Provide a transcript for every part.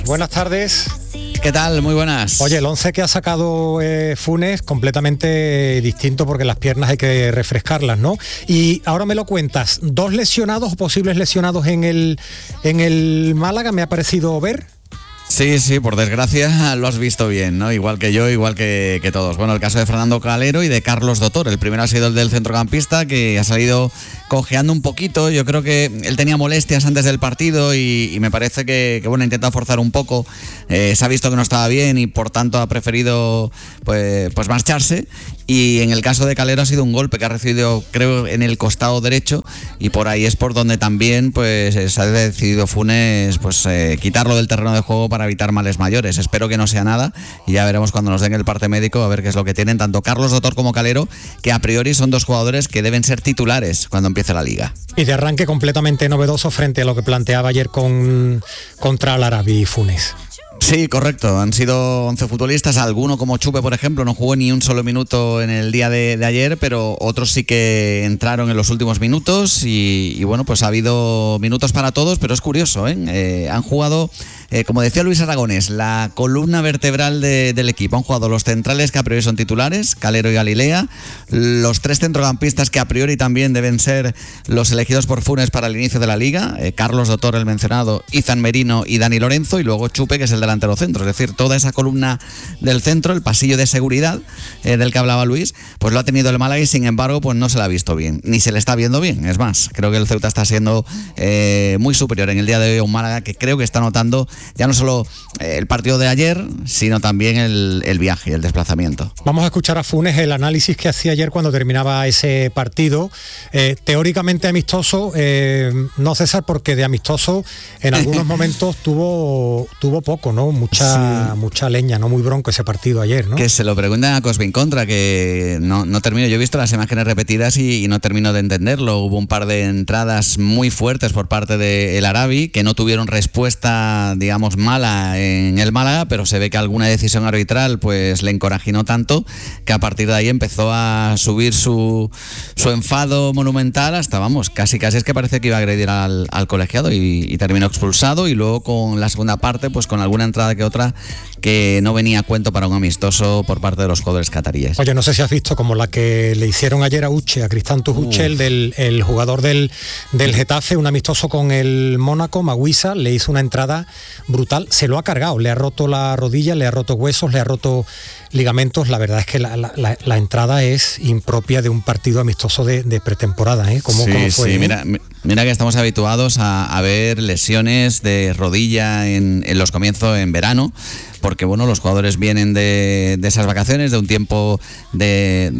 Buenas tardes. ¿Qué tal? Muy buenas. Oye, el 11 que ha sacado Funes, completamente distinto porque las piernas hay que refrescarlas, ¿no? Y ahora me lo cuentas, 2 lesionados o posibles lesionados en el Málaga, me ha parecido ver. Sí, por desgracia lo has visto bien, ¿no? Igual que yo, igual que todos. Bueno, el caso de Fernando Calero y de Carlos Dotor. El primero ha sido el del centrocampista, que ha salido cojeando un poquito. Yo creo que él tenía molestias antes del partido y me parece que bueno, ha intentado forzar un poco. Se ha visto que no estaba bien y por tanto ha preferido pues marcharse. Y en el caso de Calero ha sido un golpe que ha recibido, creo, en el costado derecho, y por ahí es por donde también pues se ha decidido Funes pues quitarlo del terreno de juego para evitar males mayores. Espero que no sea nada y ya veremos cuando nos den el parte médico a ver qué es lo que tienen tanto Carlos Dotor como Calero, que a priori son 2 jugadores que deben ser titulares cuando empiece la liga. Y de arranque completamente novedoso frente a lo que planteaba ayer contra el Arabi y Funes. Sí, correcto. Han sido 11 futbolistas. Alguno como Chupe, por ejemplo, no jugó ni un solo minuto en el día de ayer, pero otros sí que entraron en los últimos minutos y bueno, pues ha habido minutos para todos, pero es curioso, han jugado, como decía Luis Aragonés, la columna vertebral del equipo. Han jugado los centrales que a priori son titulares, Calero y Galilea, los 3 centrocampistas que a priori también deben ser los elegidos por Funes para el inicio de la liga, Carlos Dotor, el mencionado, Izan Merino y Dani Lorenzo, y luego Chupe, que es el delantero centro. Es decir, toda esa columna del centro, el pasillo de seguridad del que hablaba Luis, pues lo ha tenido el Málaga y sin embargo pues no se la ha visto bien, ni se le está viendo bien. Es más, creo que el Ceuta está siendo muy superior en el día de hoy a un Málaga que creo que está notando ya no solo el partido de ayer, sino también el viaje, el desplazamiento. Vamos a escuchar a Funes el análisis que hacía ayer cuando terminaba ese partido, teóricamente amistoso, no César, porque de amistoso en algunos momentos tuvo poco, ¿no? Mucha leña, no muy bronco ese partido ayer, ¿no? Que se lo preguntan a Cosmin Contra, que no termino. Yo he visto las imágenes repetidas y no termino de entenderlo. Hubo un par de entradas muy fuertes por parte del Arabi que no tuvieron respuesta, digamos, mala en el Málaga, pero se ve que alguna decisión arbitral pues le encorajinó tanto que a partir de ahí empezó a subir su enfado monumental hasta, vamos, casi es que parece que iba a agredir al colegiado y terminó expulsado, y luego con la segunda parte pues con alguna entrada que otra que no venía a cuento para un amistoso por parte de los jugadores cataríes. Oye, no sé si has visto como la que le hicieron ayer a Uche, a Cristantus Uche, el jugador del Getafe, un amistoso con el Mónaco, Maguisa, le hizo una entrada brutal, se lo ha cargado, le ha roto la rodilla, le ha roto huesos, le ha roto ligamentos. La verdad es que la entrada es impropia de un partido amistoso de pretemporada, ¿eh? ¿Cómo fue? Sí, mira que estamos habituados a ver lesiones de rodilla en los comienzos en verano, porque bueno, los jugadores vienen de esas vacaciones, de un tiempo de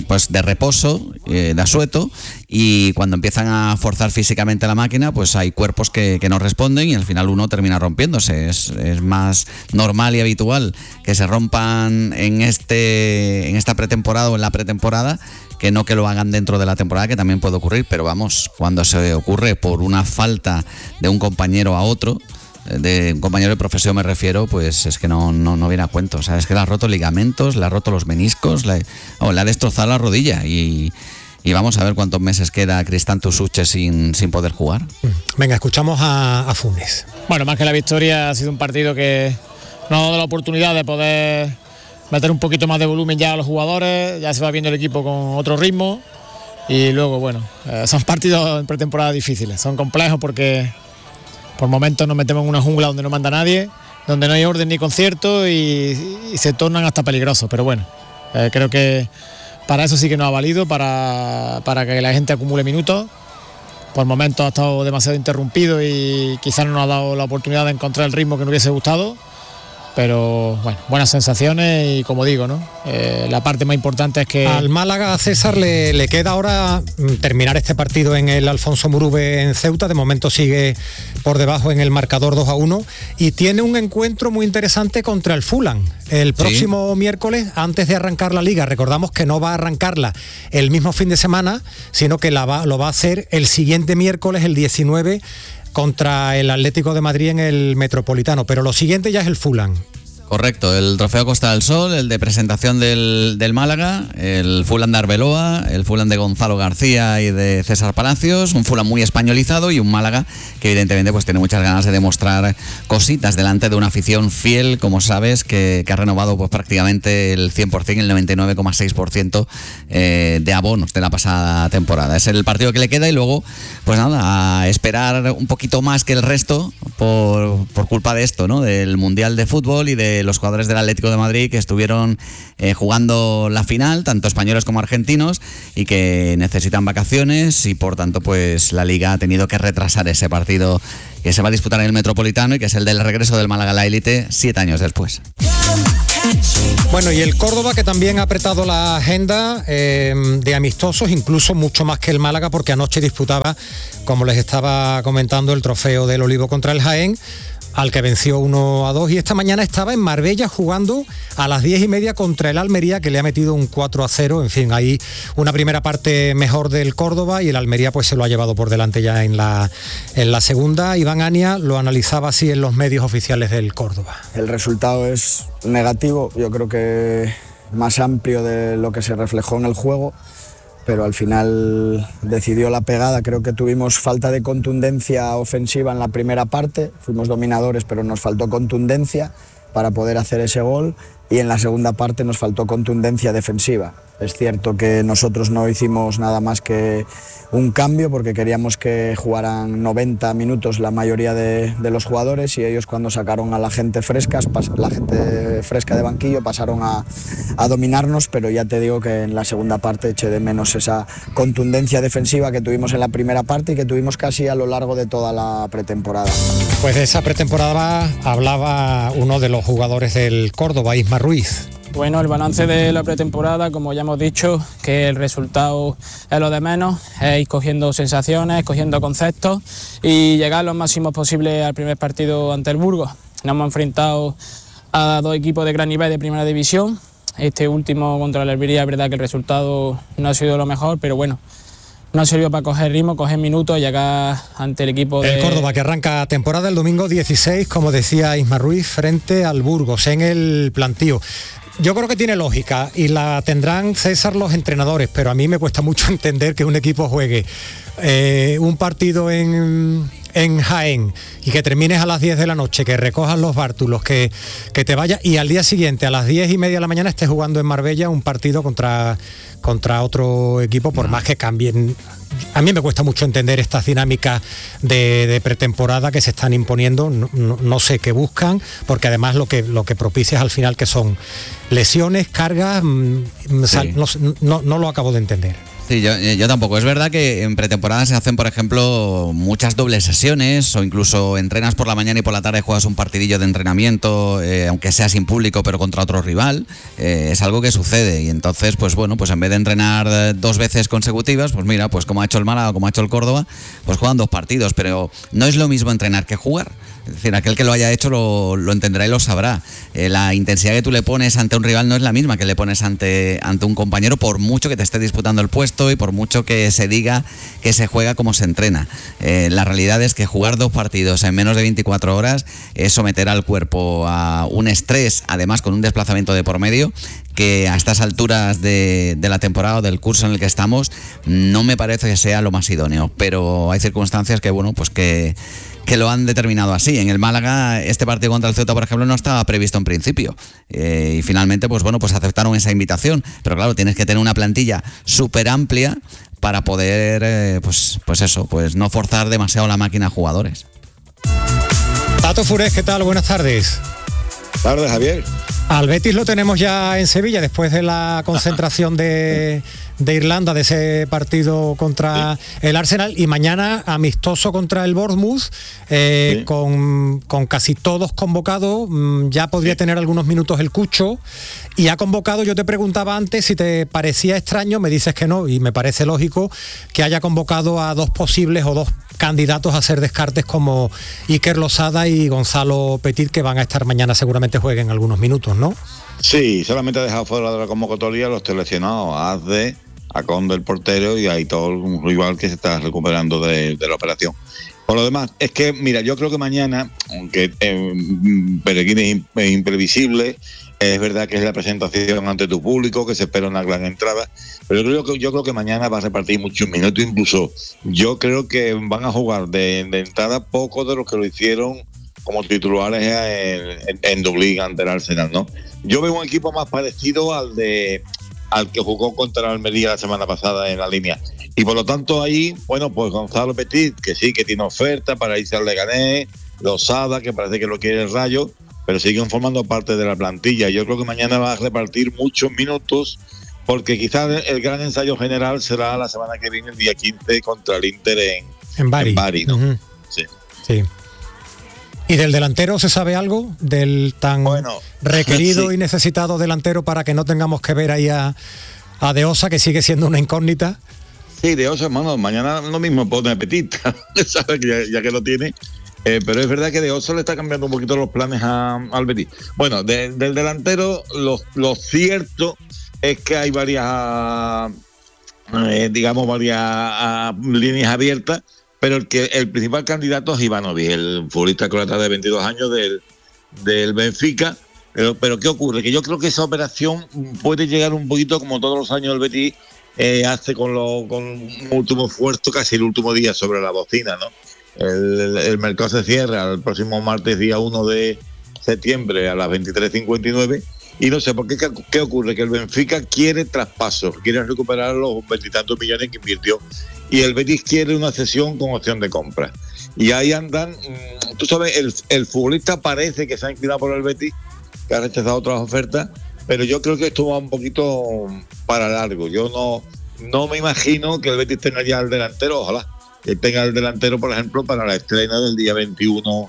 reposo, de asueto, y cuando empiezan a forzar físicamente la máquina, pues hay cuerpos que no responden y al final uno termina rompiéndose. Es más normal y habitual que se rompan en esta pretemporada o en la pretemporada que no que lo hagan dentro de la temporada, que también puede ocurrir, pero vamos, cuando se ocurre por una falta de un compañero a otro, de un compañero de profesión me refiero, pues es que no viene a cuento. O sea, es que le ha roto ligamentos, le ha roto los meniscos, le ha destrozado la rodilla y vamos a ver cuántos meses queda Cristantus Uche sin poder jugar. Venga, escuchamos a Funes. Bueno, más que la victoria, ha sido un partido que nos ha dado la oportunidad de poder meter un poquito más de volumen ya a los jugadores, ya se va viendo el equipo con otro ritmo, y luego, bueno, son partidos en pretemporada difíciles, son complejos porque por momentos nos metemos en una jungla donde no manda nadie, donde no hay orden ni concierto y se tornan hasta peligrosos, pero bueno, creo que para eso sí que nos ha valido, para que la gente acumule minutos. Por momentos ha estado demasiado interrumpido y quizás no nos ha dado la oportunidad de encontrar el ritmo que nos hubiese gustado, pero bueno, buenas sensaciones y como digo, ¿no? La parte más importante es que al Málaga, a César, le queda ahora terminar este partido en el Alfonso Murube en Ceuta. De momento sigue por debajo en el marcador 2-1 y tiene un encuentro muy interesante contra el Fulham el próximo miércoles antes de arrancar la liga. Recordamos que no va a arrancarla el mismo fin de semana, sino que lo va a hacer el siguiente miércoles, el 19, contra el Atlético de Madrid en el Metropolitano, pero lo siguiente ya es el Fulham. Correcto, el Trofeo Costa del Sol, el de presentación del Málaga, el Fulham de Arbeloa, el Fulham de Gonzalo García y de César Palacios, un Fulham muy españolizado y un Málaga que evidentemente pues tiene muchas ganas de demostrar cositas delante de una afición fiel, como sabes, que ha renovado pues prácticamente el 100%, el 99,6% de abonos de la pasada temporada. Es el partido que le queda y luego, pues nada, a esperar un poquito más que el resto por culpa de esto, ¿no? Del Mundial de Fútbol y de los jugadores del Atlético de Madrid que estuvieron jugando la final, tanto españoles como argentinos, y que necesitan vacaciones y por tanto pues la Liga ha tenido que retrasar ese partido que se va a disputar en el Metropolitano y que es el del regreso del Málaga a la élite 7 años después. Bueno, y el Córdoba, que también ha apretado la agenda de amistosos, incluso mucho más que el Málaga, porque anoche disputaba, como les estaba comentando, el trofeo del Olivo contra el Jaén, al que venció 1-2, y esta mañana estaba en Marbella jugando a las 10:30 contra el Almería, que le ha metido un 4-0. En fin, ahí una primera parte mejor del Córdoba y el Almería pues se lo ha llevado por delante ya en la segunda. Iván Ania lo analizaba así en los medios oficiales del Córdoba. El resultado es negativo, yo creo que más amplio de lo que se reflejó en el juego, pero al final decidió la pegada. Creo que tuvimos falta de contundencia ofensiva en la primera parte, fuimos dominadores pero nos faltó contundencia para poder hacer ese gol, y en la segunda parte nos faltó contundencia defensiva. Es cierto que nosotros no hicimos nada más que un cambio porque queríamos que jugaran 90 minutos la mayoría de los jugadores, y ellos, cuando sacaron a la gente fresca de banquillo, pasaron a dominarnos, pero ya te digo que en la segunda parte eché de menos esa contundencia defensiva que tuvimos en la primera parte y que tuvimos casi a lo largo de toda la pretemporada. Pues de esa pretemporada hablaba uno de los jugadores del Córdoba, Isma Ruiz. Bueno, el balance de la pretemporada, como ya hemos dicho, que el resultado es lo de menos, es ir cogiendo sensaciones, cogiendo conceptos y llegar lo máximo posible al primer partido ante el Burgos. Nos hemos enfrentado a dos equipos de gran nivel de primera división. Este último contra el Almería, es verdad que el resultado no ha sido lo mejor, pero bueno, nos sirvió para coger ritmo, coger minutos y llegar ante el equipo de... El Córdoba, que arranca temporada el domingo 16, como decía Isma Ruiz, frente al Burgos en el plantío. Yo creo que tiene lógica y la tendrán, César, los entrenadores, pero a mí me cuesta mucho entender que un equipo juegue un partido en Jaén y que termines a las 10 de la noche, que recojas los bártulos, que te vayas y al día siguiente a las 10:30 de la mañana estés jugando en Marbella un partido contra otro equipo, por más que cambien. A mí me cuesta mucho entender estas dinámicas de pretemporada que se están imponiendo, no sé qué buscan, porque además lo que propicia es al final que son lesiones, cargas, sí. No lo acabo de entender. Sí, yo tampoco. Es verdad que en pretemporada se hacen, por ejemplo, muchas dobles sesiones, o incluso entrenas por la mañana y por la tarde juegas un partidillo de entrenamiento, aunque sea sin público, pero contra otro rival. Es algo que sucede, y entonces, pues bueno, pues en vez de entrenar 2 veces consecutivas, pues mira, pues como ha hecho el Málaga o como ha hecho el Córdoba, pues juegan 2 partidos, pero no es lo mismo entrenar que jugar. Es decir, aquel que lo haya hecho lo entenderá y lo sabrá. La intensidad que tú le pones ante un rival no es la misma que le pones ante un compañero, por mucho que te esté disputando el puesto y por mucho que se diga que se juega como se entrena. La realidad es que jugar 2 partidos en menos de 24 horas es someter al cuerpo a un estrés, además con un desplazamiento de por medio, que a estas alturas de la temporada o del curso en el que estamos no me parece que sea lo más idóneo, pero hay circunstancias que, bueno, pues que lo han determinado así. En el Málaga, este partido contra el Ceuta, por ejemplo, no estaba previsto en principio, y finalmente, pues bueno, pues aceptaron esa invitación, pero claro, tienes que tener una plantilla súper amplia para poder, pues no forzar demasiado la máquina a jugadores. Tato Fures, ¿qué tal? Buenas tardes. Tardes, Javier. Al Betis lo tenemos ya en Sevilla después de la concentración de Irlanda, de ese partido contra el Arsenal, y mañana amistoso contra el Bournemouth, con casi todos convocados. Ya podría tener algunos minutos el Cucho, y ha convocado, yo te preguntaba antes si te parecía extraño, me dices que no, y me parece lógico que haya convocado a 2 posibles o 2 candidatos a hacer descartes como Iker Losada y Gonzalo Petit, que van a estar mañana, seguramente jueguen algunos minutos, ¿no? Sí, solamente ha dejado fuera de la convocatoria los seleccionados a Azde, a Conde, el portero, y a Aitor, un rival que se está recuperando de la operación. Por lo demás, es que, mira, yo creo que mañana, aunque Peregrine es imprevisible, es verdad que es la presentación ante tu público, que se espera una gran entrada, pero yo creo que mañana va a repartir muchos minutos, incluso yo creo que van a jugar de entrada pocos de los que lo hicieron como titulares en Dublín ante el Arsenal, ¿no? Yo veo un equipo más parecido al que jugó contra el Almería la semana pasada en la línea. Y por lo tanto ahí, bueno, pues Gonzalo Petit, que sí, que tiene oferta para irse al Leganés, Losada, que parece que lo quiere el Rayo, pero siguen formando parte de la plantilla. Yo creo que mañana va a repartir muchos minutos, porque quizás el gran ensayo general será la semana que viene, el día 15, contra el Inter en Bari, ¿no? Uh-huh. Sí. ¿Y del delantero se sabe algo? ¿Del tan requerido y necesitado delantero, para que no tengamos que ver ahí a De Osa, que sigue siendo una incógnita? Sí, De Osa, hermano, mañana lo mismo pone Petit, ¿sabes? Ya que lo tiene. Pero es verdad que De Osa le está cambiando un poquito los planes al Betis. Bueno, del delantero, lo cierto es que hay varias líneas abiertas, pero el principal candidato es Ivanovic, el futbolista croata de 22 años del Benfica. Pero ¿qué ocurre? Que yo creo que esa operación puede llegar un poquito, como todos los años el Betis hace con un último esfuerzo, casi el último día sobre la bocina, ¿no? El mercado se cierra el próximo martes, día 1 de septiembre, a las 23:59. Y no sé, porque ¿qué ocurre? Que el Benfica quiere traspasos, quiere recuperar los 20 y tantos millones que invirtió. Y el Betis quiere una cesión con opción de compra. Y ahí andan, tú sabes, el futbolista parece que se ha inclinado por el Betis, que ha rechazado otras ofertas, pero yo creo que esto va un poquito para largo. Yo no me imagino que el Betis tenga ya el delantero, ojalá que tenga el delantero, por ejemplo, para la estrena del día 21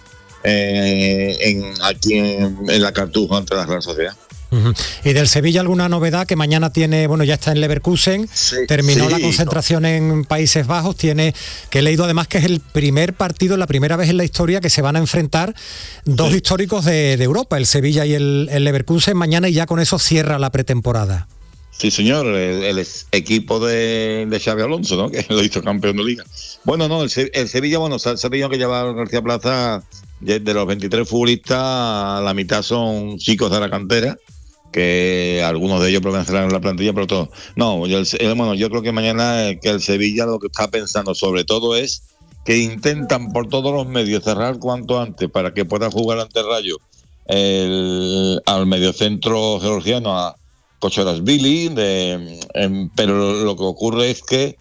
aquí en la Cartuja ante la Real Sociedad. Uh-huh. ¿Y del Sevilla alguna novedad? Que mañana tiene, ya está en Leverkusen, terminó la concentración en Países Bajos, que he leído además que es el primer partido, la primera vez en la historia que se van a enfrentar dos históricos de Europa, el Sevilla y el Leverkusen mañana, y ya con eso cierra la pretemporada. Sí, señor, el equipo de Xabi Alonso, ¿no? Que lo hizo campeón de liga. Bueno, no, el Sevilla, se ha tenido que llevar García Plaza, de los 23 futbolistas, la mitad son chicos de la cantera, que algunos de ellos permanecerán en la plantilla, pero todos. No, yo creo que mañana que el Sevilla lo que está pensando sobre todo es que intentan por todos los medios cerrar cuanto antes para que pueda jugar ante el Rayo al mediocentro georgiano, a Kochorashvili, pero lo que ocurre es que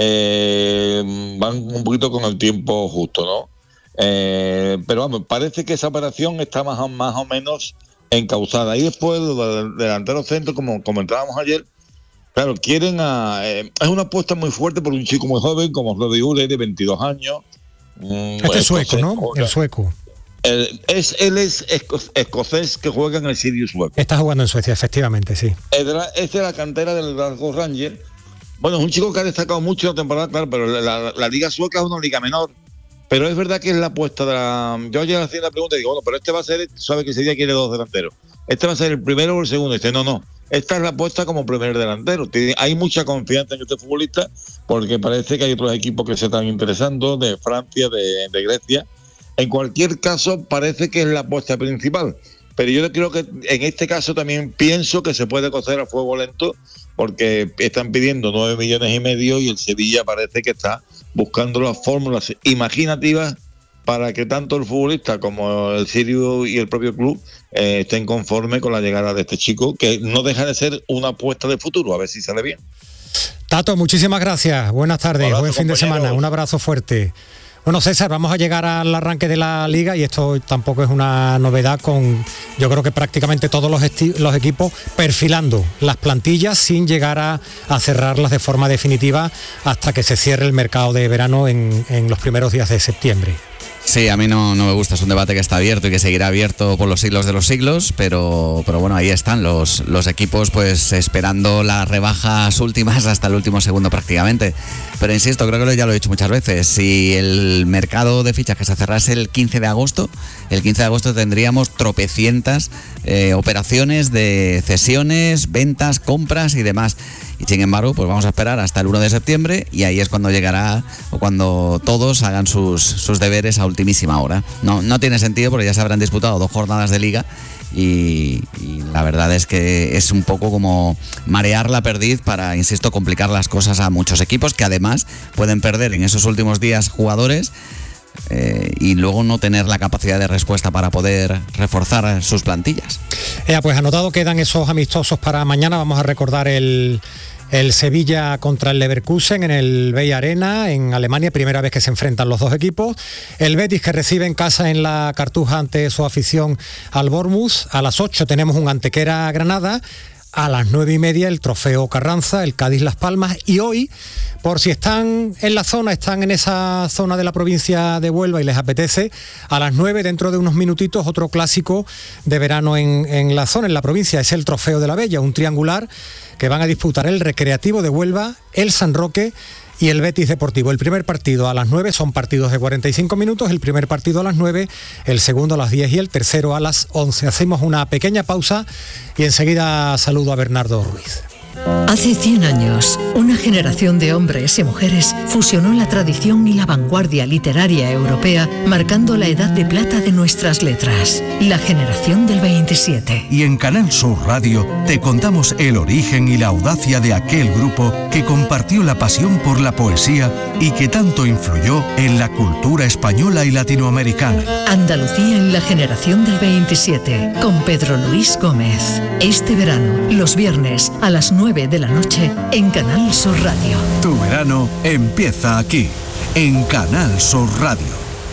van un poquito con el tiempo justo, ¿no? Pero vamos, parece que esa operación está más o menos encauzada. Y después del delantero centro, como comentábamos ayer, claro, quieren es una apuesta muy fuerte por un chico muy joven como Rodri Ure, de 22 años. Este es sueco, ¿no? El sueco. Él es escocés, que juega en el Sirius sueco. Está jugando en Suecia, efectivamente, sí. Es de la cantera del Glasgow Rangers. Bueno, es un chico que ha destacado mucho la temporada, claro, pero la liga sueca es una liga menor. Pero es verdad que es la apuesta de la... Yo ayer hacía la pregunta y digo, bueno, pero este va a ser, sabe que ese día quiere dos delanteros. ¿Este va a ser el primero o el segundo? Y dice, no. Esta es la apuesta como primer delantero. Hay mucha confianza en este futbolista, porque parece que hay otros equipos que se están interesando, de Francia, de Grecia. En cualquier caso, parece que es la apuesta principal. Pero yo creo que en este caso también pienso que se puede cocer a fuego lento, porque están pidiendo 9,5 millones y el Sevilla parece que está buscando las fórmulas imaginativas para que tanto el futbolista como el Sirius y el propio club estén conformes con la llegada de este chico, que no deja de ser una apuesta de futuro, a ver si sale bien. Tato, muchísimas gracias, buenas tardes, buen fin de semana, un abrazo fuerte. Bueno, César, vamos a llegar al arranque de la liga, y esto tampoco es una novedad, yo creo que prácticamente todos los equipos perfilando las plantillas sin llegar a cerrarlas de forma definitiva hasta que se cierre el mercado de verano en los primeros días de septiembre. Sí, a mí no me gusta, es un debate que está abierto y que seguirá abierto por los siglos de los siglos, pero bueno, ahí están los equipos pues esperando las rebajas últimas hasta el último segundo prácticamente. Pero insisto, creo que ya lo he dicho muchas veces, si el mercado de fichajes se cerrase el 15 de agosto tendríamos tropecientas operaciones de cesiones, ventas, compras y demás. Y sin embargo, pues vamos a esperar hasta el 1 de septiembre y ahí es cuando llegará, o cuando todos hagan sus deberes a ultimísima hora. No tiene sentido porque ya se habrán disputado 2 jornadas de liga y la verdad es que es un poco como marear la perdiz para, insisto, complicar las cosas a muchos equipos que además pueden perder en esos últimos días jugadores y luego no tener la capacidad de respuesta para poder reforzar sus plantillas. Pues anotado quedan esos amistosos para mañana. Vamos a recordar el Sevilla contra el Leverkusen en el Bay Arena en Alemania, primera vez que se enfrentan los dos equipos. El Betis, que recibe en casa en la Cartuja ante su afición al Bournemouth. A las 8 tenemos un Antequera Granada. A las 9:30 el Trofeo Carranza, el Cádiz Las Palmas. Y hoy, por si están en la zona, están en esa zona de la provincia de Huelva y les apetece, a las 9, dentro de unos minutitos, otro clásico de verano en la zona, en la provincia. Es el Trofeo de la Bella, un triangular que van a disputar el Recreativo de Huelva, el San Roque y el Betis Deportivo. El primer partido a las 9, son partidos de 45 minutos, el primer partido a las 9, el segundo a las 10 y el tercero a las 11. Hacemos una pequeña pausa y enseguida saludo a Bernardo Ruiz. Hace 100 años, una generación de hombres y mujeres fusionó la tradición y la vanguardia literaria europea, marcando la edad de plata de nuestras letras, la generación del 27. Y en Canal Sur Radio te contamos el origen y la audacia de aquel grupo que compartió la pasión por la poesía y que tanto influyó en la cultura española y latinoamericana. Andalucía en la generación del 27, con Pedro Luis Gómez. Este verano, los viernes a las 9 de la noche en Canal Sur Radio. Tu verano empieza aquí, en Canal Sur Radio.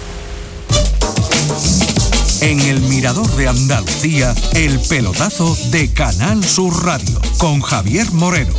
En el Mirador de Andalucía, el pelotazo de Canal Sur Radio, con Javier Moreno.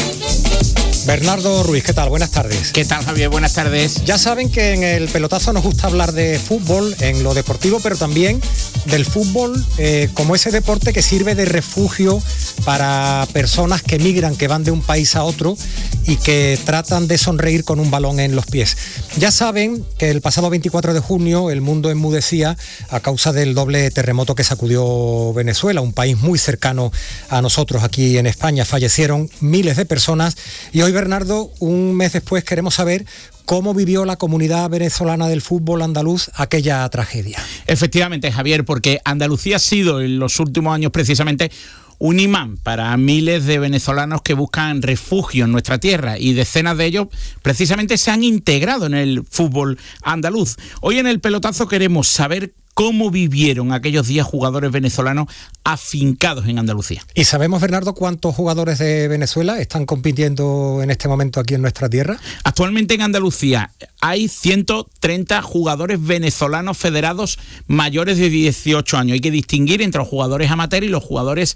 Bernardo Ruiz, ¿qué tal? Buenas tardes. ¿Qué tal, Javier? Buenas tardes. Ya saben que en el pelotazo nos gusta hablar de fútbol, en lo deportivo, pero también del fútbol como ese deporte que sirve de refugio para personas que migran, que van de un país a otro y que tratan de sonreír con un balón en los pies. Ya saben que el pasado 24 de junio el mundo enmudecía a causa del doble terremoto que sacudió Venezuela, un país muy cercano a nosotros aquí en España. Fallecieron miles de personas y hoy, Bernardo, un mes después, queremos saber cómo vivió la comunidad venezolana del fútbol andaluz aquella tragedia. Efectivamente, Javier, porque Andalucía ha sido en los últimos años precisamente un imán para miles de venezolanos que buscan refugio en nuestra tierra y decenas de ellos precisamente se han integrado en el fútbol andaluz. Hoy en el pelotazo queremos saber cómo vivieron aquellos días jugadores venezolanos afincados en Andalucía. ¿Y sabemos, Bernardo, cuántos jugadores de Venezuela están compitiendo en este momento aquí en nuestra tierra? Actualmente en Andalucía hay 130 jugadores venezolanos federados mayores de 18 años. Hay que distinguir entre los jugadores amateur y los jugadores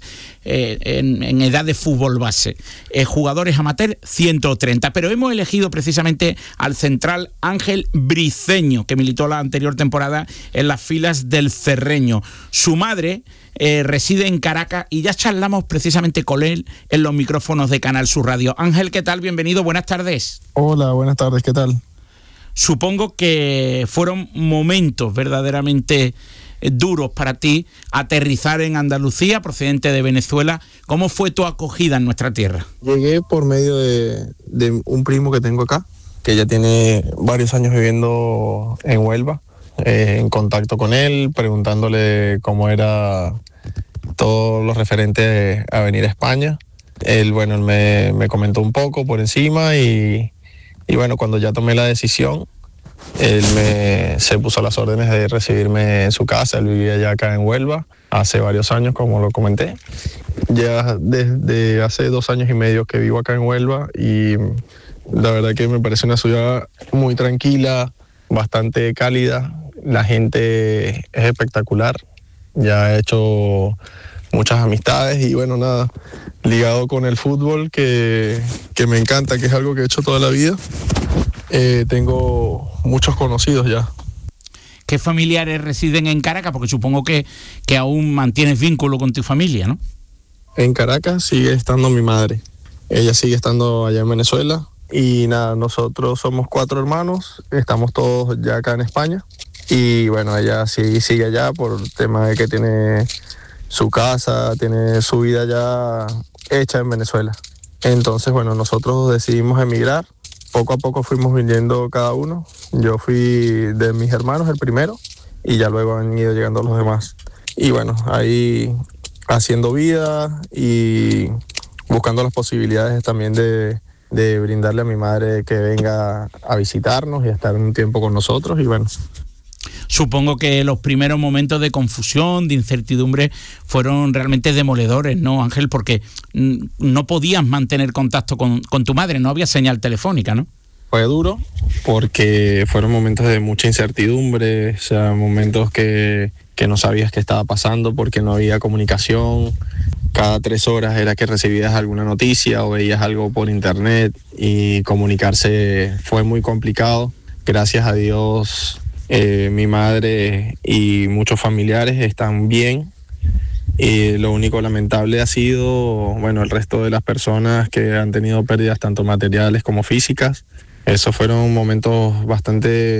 en edad de fútbol base. Jugadores amateur, 130. Pero hemos elegido precisamente al central Ángel Briceño, que militó la anterior temporada en las filas del Cerreño. Su madre reside en Caracas y ya charlamos precisamente con él en los micrófonos de Canal Sur Radio. Ángel, ¿qué tal? Bienvenido, buenas tardes. Hola, buenas tardes, ¿qué tal? Supongo que fueron momentos verdaderamente duros para ti aterrizar en Andalucía, procedente de Venezuela. ¿Cómo fue tu acogida en nuestra tierra? Llegué por medio de un primo que tengo acá, que ya tiene varios años viviendo en Huelva. En contacto con él, preguntándole cómo era todo lo referente a venir a España. Él me comentó un poco por encima y bueno, cuando ya tomé la decisión, él se puso a las órdenes de recibirme en su casa. Él vivía ya acá en Huelva hace varios años, como lo comenté. Ya desde hace 2 años y medio que vivo acá en Huelva y la verdad que me parece una ciudad muy tranquila, bastante cálida. La gente es espectacular, ya he hecho muchas amistades y bueno, nada, ligado con el fútbol que me encanta, que es algo que he hecho toda la vida. Tengo muchos conocidos ya. ¿Qué familiares residen en Caracas? Porque supongo que aún mantienes vínculo con tu familia, ¿no? En Caracas sigue estando mi madre, ella sigue estando allá en Venezuela y nada, nosotros somos 4 hermanos, estamos todos ya acá en España. Y bueno, ella sí sigue allá por el tema de que tiene su casa, tiene su vida ya hecha en Venezuela. Entonces, bueno, nosotros decidimos emigrar. Poco a poco fuimos viniendo cada uno. Yo fui de mis hermanos el primero y ya luego han ido llegando los demás. Y bueno, ahí haciendo vida y buscando las posibilidades también de brindarle a mi madre que venga a visitarnos y a estar un tiempo con nosotros. Y bueno, supongo que los primeros momentos de confusión, de incertidumbre, fueron realmente demoledores, ¿no, Ángel? Porque no podías mantener contacto con tu madre, no había señal telefónica, ¿no? Fue duro porque fueron momentos de mucha incertidumbre, o sea, momentos que no sabías qué estaba pasando porque no había comunicación. Cada 3 horas era que recibías alguna noticia o veías algo por internet y comunicarse fue muy complicado. Gracias a Dios, mi madre y muchos familiares están bien. Y lo único lamentable ha sido, bueno, el resto de las personas que han tenido pérdidas tanto materiales como físicas. Esos fueron momentos bastante